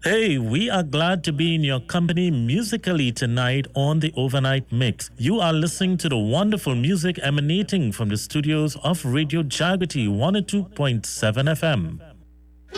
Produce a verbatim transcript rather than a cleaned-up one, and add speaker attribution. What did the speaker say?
Speaker 1: Hey, we are glad to be in your company musically tonight on the Overnight Mix. You are listening to the wonderful music emanating from the studios of Radio Jagati one oh two point seven F M.